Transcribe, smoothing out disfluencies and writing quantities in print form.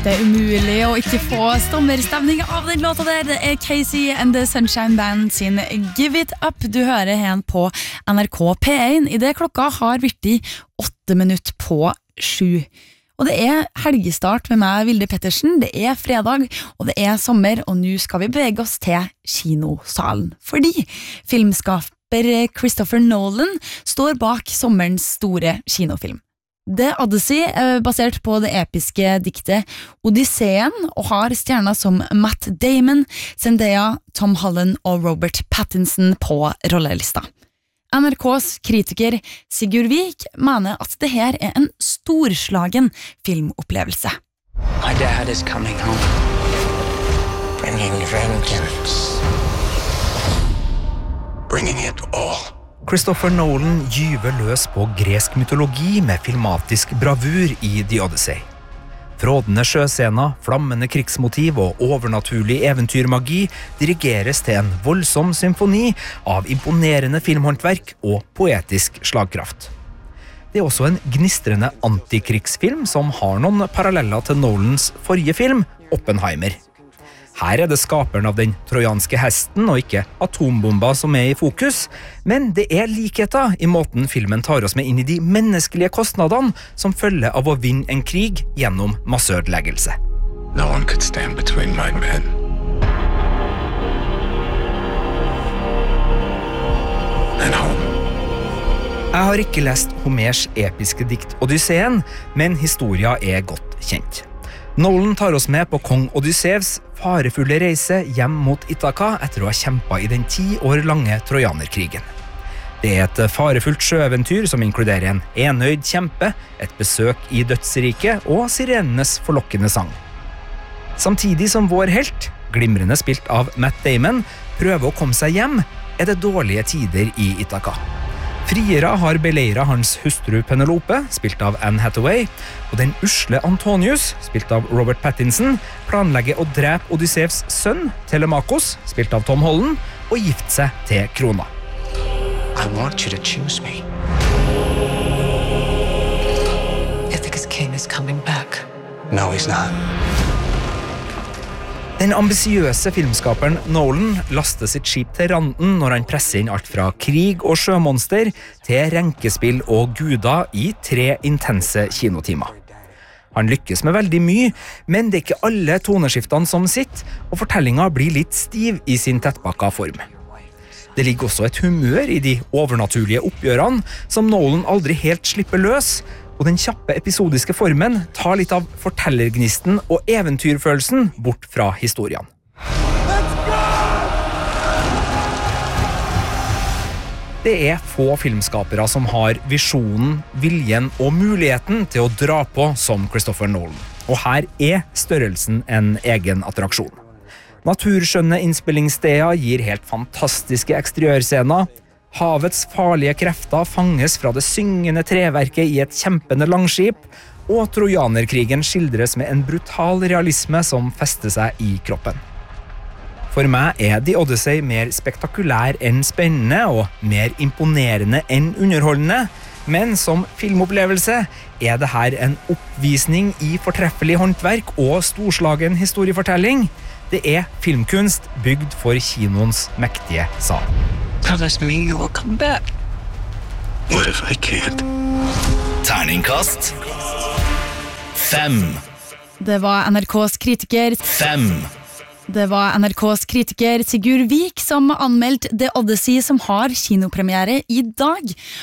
Det umulig å ikke få sommerstemning av den låta der. Det Casey and the Sunshine Band sin Give It Up. Du hører hen på NRK P1. I det klokka har virket 8 minutter på 7. Og det helgestart med meg, Vilde Pettersen. Det fredag, og det sommer, og nå skal vi bevege oss til kinosalen. Fordi filmskaper Christopher Nolan står bak sommerens store kinofilm. The Odyssey basert på det episke diktet Odysseen og har stjerner som Matt Damon, Zendaya, Tom Holland og Robert Pattinson på rollelista. NRKs kritiker Sigurd Vik mener at det her en storslagen filmopplevelse. My dad is coming home. Bringing vengeance. Bringing it all. Christopher Nolan gyver løs på gresk mytologi med filmatisk bravur i The Odyssey. Frådende sjøscener, flammende krigsmotiv og overnaturlig eventyrmagi dirigeres til en voldsom symfoni av imponerende filmhåndverk og poetisk slagkraft. Det også en gnistrende antikrigsfilm som har noen paralleller til Nolans forrige film, Oppenheimer. Her det skaperen av den trojanske hesten og ikke atombomba som i fokus, men det likheter i måten filmen tar oss med inn i de menneskelige kostnadene som følger av å vinne en krig gjennom masseødeleggelse. No one could stand between my men. And home. Jeg har ikke lest Homers episke dikt Odysseen, men historia godt kjent. Nolan tar oss med på kong Odyssevs farefulle reise hjem mot Ithaka etter å ha kjempet i den 10 år lange trojanerkrigen. Det et farefullt sjøeventyr som inkluderer en enøyd kjempe, et besøk i dødsriket og sirenenes forlokkende sang. Samtidig som vår helt, glimrende spilt av Matt Damon, prøver å komme seg hjem, det dårlige tider i Ithaka. Friere har beleiret hans hustru Penelope, spilt av Anne Hathaway, og den usle Antonius, spilt av Robert Pattinson, planlegger å drepe Odyssevs sønn, Telemakos, spilt av Tom Holland, og gifte seg til krona. I want you to choose me. Ithaca's king is coming back. No, he's not. Den ambisiøse filmskaperen Nolan laster sitt skip til randen når han presser inn alt fra krig og sjømonster til renkespill og guder i 3 intense kinotimer. Han lykkes med veldig mye, men det ikke alle toneskiftene som sitter, og fortellingen blir litt stiv i sin tettpakka form. Det ligger også et humør i de overnaturlige oppgjørene som Nolan aldri helt slipper løs, og den kjappe episodiske formen tar litt av fortellergnisten og eventyrfølelsen bort fra historien. Det få filmskapere som har visjonen, viljen og muligheten til å dra på som Christopher Nolan. Og her størrelsen en egen attraksjon. Naturskjønne innspillingssteder gir helt fantastiske eksteriørscener. Havets farlige krefter fanges fra det syngende treverket i et kjempende langskip, og trojanerkrigen skildres med en brutal realisme som fester seg i kroppen. For meg The Odyssey mer spektakulær enn spennende og mer imponerende enn underholdende, men som filmopplevelse det her en oppvisning i fortreffelig håndverk og storslagen historiefortelling. Det filmkunst bygd for kinoens mektige sal. Promise me you will come back. What if I can't? Terningkast 5. Det var NRKs kritiker 5. Det var NRKs kritiker Sigurd Vik som anmeldte The Odyssey, som har kinopremiere i dag.